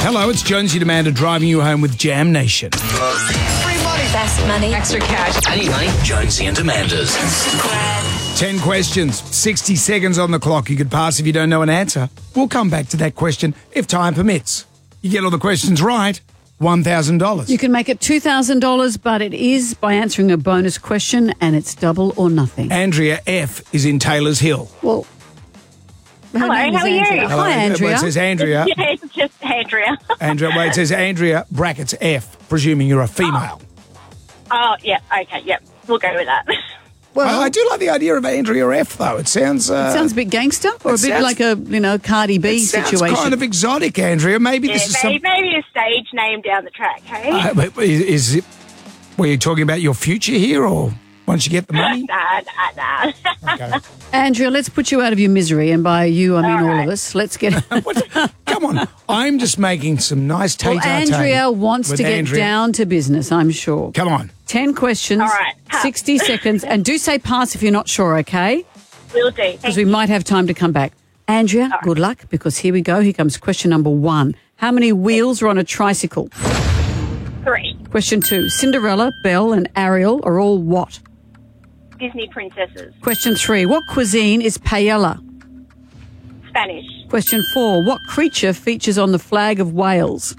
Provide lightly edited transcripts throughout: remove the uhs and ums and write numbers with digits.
Hello, it's Jonesy and Amanda driving you home with Jam Nation. Best money. Extra cash. I need money. Jonesy and Amanda's. 10 questions, 60 seconds on the clock. You could pass if you don't know an answer. We'll come back to that question if time permits. You get all the questions right, $1,000. You can make it $2,000, but it is by answering a bonus question, and it's double or nothing. Andrea F. is in Taylor's Hill. Well, Hello, how are you? Hello. Hi, Andrea. Well, it says Andrea. Yeah, it's just Andrea. It says Andrea, brackets F, presuming you're a female. Oh, yeah, okay, yep. We'll go with that. Well, I do like the idea of Andrea F, though. It sounds... it sounds a bit gangster, or a bit like a, Cardi B situation. Sounds kind of exotic, Andrea. Maybe Yeah, this is some... maybe a stage name down the track, hey? But is it... Were you talking about your future here, or once you get the money? Nah. Okay. Andrea, let's put you out of your misery, and by you, I mean all of us. Let's get... Come on. I'm just making some nice Well, tete-a-tete Andrea wants with to get Andrea. down to business, I'm sure. Come on. 10 questions, All right. 60 seconds, and do say pass if you're not sure, okay? Will do. Because we might have time to come back. Andrea, good luck, because here we go. Here comes question number 1. How many wheels are on a tricycle? 3. Question 2. Cinderella, Belle, and Ariel are all what? Disney princesses. Question 3. What cuisine is paella? Spanish. Question 4. What creature features on the flag of Wales?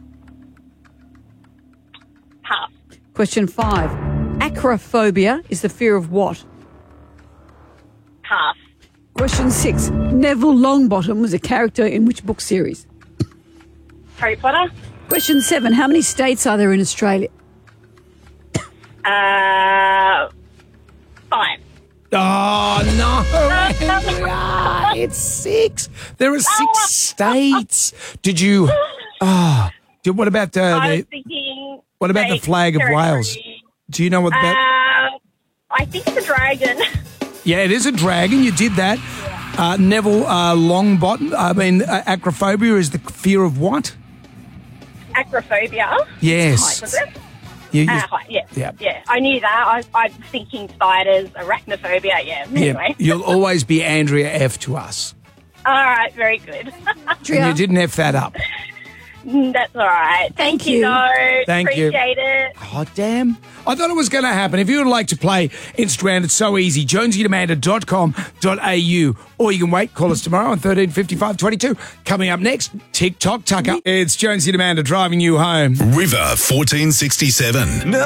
Half. Question 5. Acrophobia is the fear of what? Half. Question 6. Neville Longbottom was a character in which book series? Harry Potter. Question 7. How many states are there in Australia? 5. Oh, no, Andrea. It's 6. There are 6 states. Did you... what about I was thinking... what about the flag of Wales? Do you know what that... I think it's a dragon. Yeah, it is a dragon. You did that. Neville Longbottom. Acrophobia is the fear of what? Acrophobia. Yes. Height, was it? Height, yeah. I knew that. I was thinking spiders, arachnophobia, yeah. Anyway. You'll always be Andrea F to us. All right, very good. And you didn't F that up. That's all right. Thank you, though. Thank you. Appreciate it. Oh, damn. I thought it was going to happen. If you would like to play Instagram, it's so easy. jonesyandamanda.com.au. Or you can wait. Call us tomorrow on 135522. Coming up next, TikTok Tucker. It's Jonesy and Amanda driving you home. River 1467.